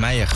Meijer.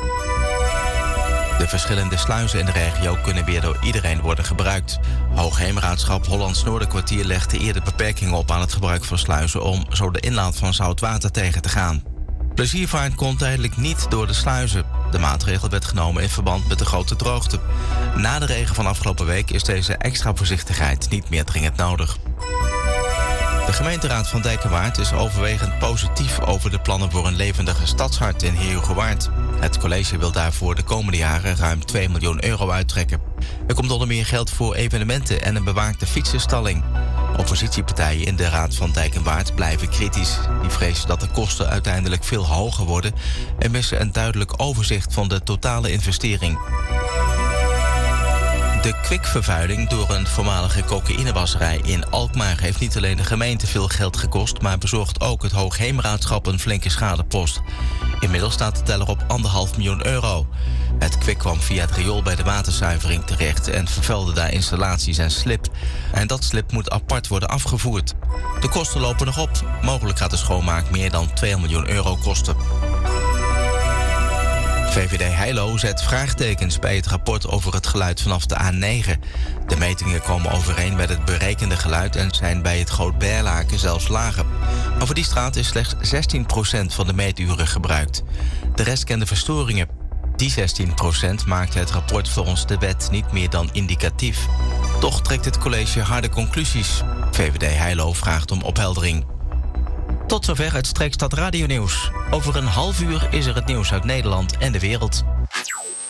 De verschillende sluizen in de regio kunnen weer door iedereen worden gebruikt. Hoogheemraadschap Hollands Noorderkwartier legde eerder beperkingen op aan het gebruik van sluizen om zo de inlaat van zout water tegen te gaan. Pleziervaart kon tijdelijk niet door de sluizen. De maatregel werd genomen in verband met de grote droogte. Na de regen van afgelopen week is deze extra voorzichtigheid niet meer dringend nodig. De gemeenteraad van Dijk en Waard is overwegend positief over de plannen voor een levendige stadshart in Heerhugowaard. Het college wil daarvoor de komende jaren ruim 2 miljoen euro uittrekken. Er komt onder meer geld voor evenementen en een bewaakte fietsenstalling. Oppositiepartijen in de raad van Dijk en Waard blijven kritisch. Die vrezen dat de kosten uiteindelijk veel hoger worden en missen een duidelijk overzicht van de totale investering. De kwikvervuiling door een voormalige cocaïnewasserij in Alkmaar heeft niet alleen de gemeente veel geld gekost, maar bezorgt ook het Hoogheemraadschap een flinke schadepost. Inmiddels staat de teller op 1,5 miljoen euro. Het kwik kwam via het riool bij de waterzuivering terecht en vervuilde daar installaties en slib. En dat slib moet apart worden afgevoerd. De kosten lopen nog op. Mogelijk gaat de schoonmaak meer dan 2 miljoen euro kosten. VVD Heilo zet vraagtekens bij het rapport over het geluid vanaf de A9. De metingen komen overeen met het berekende geluid en zijn bij het Groot-Berlaken zelfs lager. Over die straat is slechts 16% van de meeturen gebruikt. De rest kende verstoringen. Die 16% maakt het rapport volgens de wet niet meer dan indicatief. Toch trekt het college harde conclusies. VVD Heilo vraagt om opheldering. Tot zover het Streekstad Radio Nieuws. Over een half uur is er het nieuws uit Nederland en de wereld.